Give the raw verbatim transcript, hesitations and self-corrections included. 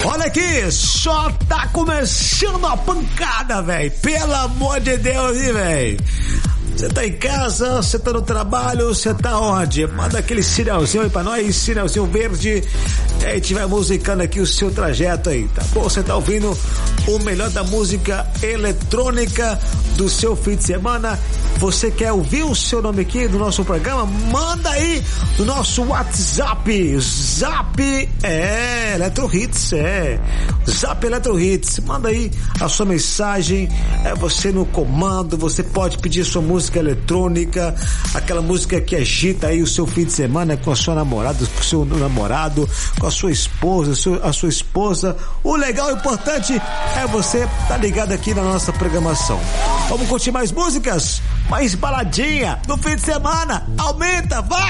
Olha aqui, só tá começando a pancada, velho. Pelo amor de Deus, hein, velho. Você tá em casa, você tá no trabalho, você tá onde? Manda aquele sinalzinho aí pra nós, sinalzinho verde. E a gente vai musicando aqui o seu trajeto aí, tá bom? Você tá ouvindo o melhor da música eletrônica do seu fim de semana. Você quer ouvir o seu nome aqui do nosso programa? Manda aí no nosso WhatsApp. Zap é Eletro Hits, é. Zap Eletro Hits. Manda aí a sua mensagem. É você no comando. Você pode pedir sua música eletrônica, aquela música que agita aí o seu fim de semana com a sua namorada, com o seu namorado, com a sua esposa, a sua esposa. O legal e importante é você tá ligado aqui na nossa programação. Vamos curtir mais músicas? Mais baladinha no fim de semana. Aumenta, vai!